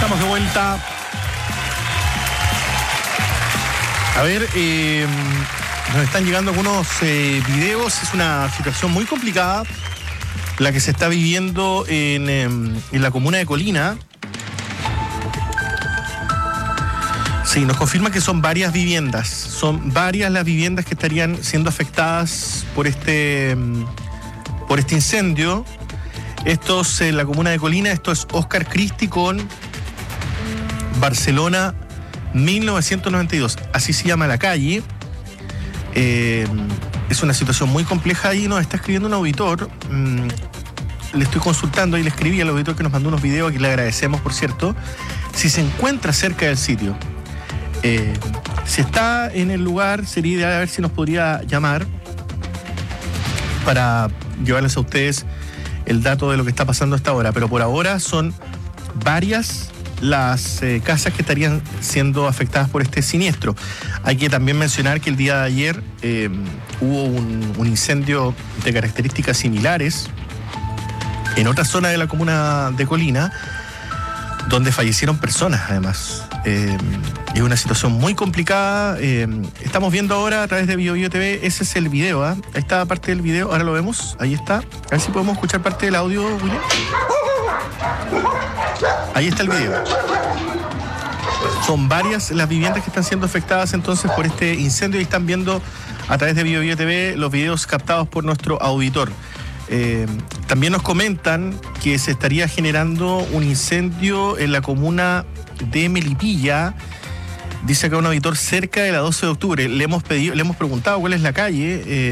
Estamos de vuelta. A ver, nos están llegando algunos videos. Es una situación muy complicada la que se está viviendo en la comuna de Colina. Sí, nos confirma que son varias viviendas. Son varias las viviendas que estarían siendo afectadas por este incendio. Esto es en la comuna de Colina. Esto es Oscar Cristi con Barcelona 1992. Así se llama la calle. Es una situación muy compleja. Ahí nos está escribiendo un auditor. Le estoy consultando y le escribí al auditor que nos mandó unos videos, que le agradecemos, por cierto, si se encuentra cerca del sitio. Si está en el lugar, sería ideal a ver si nos podría llamar para llevarles a ustedes el dato de lo que está pasando a esta hora. Pero por ahora son varias las casas que estarían siendo afectadas por este siniestro. Hay que también mencionar que el día de ayer hubo un incendio de características similares en otra zona de la comuna de Colina, donde fallecieron personas, además. Es una situación muy complicada. Estamos viendo ahora a través de BioBio TV, ese es el video, ¿eh? Ahí está parte del video, ahora lo vemos, ahí está. A ver si podemos escuchar parte del audio, William. Ahí está el video. Son varias las viviendas que están siendo afectadas entonces por este incendio, y están viendo a través de BioBio TV los videos captados por nuestro auditor. También nos comentan que se estaría generando un incendio en la comuna de Melipilla. Dice acá un auditor, cerca de la 12 de octubre. Le hemos preguntado cuál es la calle.